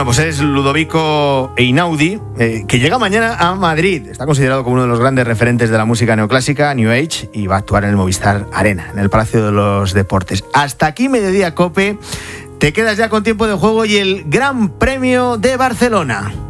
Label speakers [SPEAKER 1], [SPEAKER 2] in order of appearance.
[SPEAKER 1] pues es Ludovico Einaudi, que llega mañana a Madrid. Está considerado como uno de los grandes referentes de la música neoclásica, New Age, y va a actuar en el Movistar Arena, en el Palacio de los Deportes. Hasta aquí Mediodía Cope. Te quedas ya con tiempo de juego y el Gran Premio de Barcelona.